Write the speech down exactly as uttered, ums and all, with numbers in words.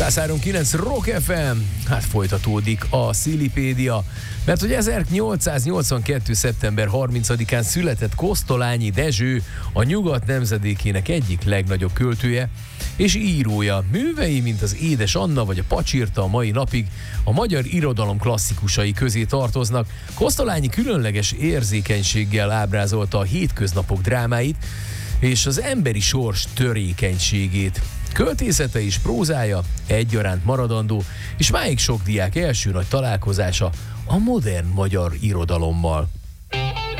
száz három kilenc Rock ef em. Hát folytatódik a Szilipédia, mert hogy ezernyolcszáznyolcvankettő. szeptember harmincadikán született Kosztolányi Dezső, a nyugat nemzedékének egyik legnagyobb költője és írója. Művei, mint az Édes Anna vagy a Pacsirta a mai napig a magyar irodalom klasszikusai közé tartoznak. Kosztolányi különleges érzékenységgel ábrázolta a hétköznapok drámáit és az emberi sors törékenységét. Költészete és prózája egyaránt maradandó, és máig sok diák első nagy találkozása a modern magyar irodalommal.